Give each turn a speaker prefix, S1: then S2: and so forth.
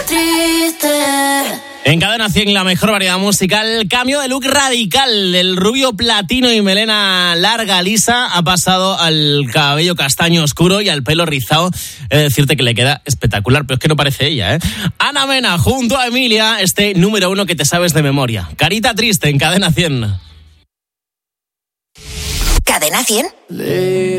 S1: En Cadena 100, la mejor variedad musical. Cambio de look radical. El rubio platino y melena larga, lisa, ha pasado al cabello castaño oscuro y al pelo rizado. He de decirte que le queda espectacular, pero es que no parece ella, ¿eh? Ana Mena, junto a Emilia, este número 1 que te sabes de memoria. Carita triste en Cadena 100.
S2: ¿Cadena 100?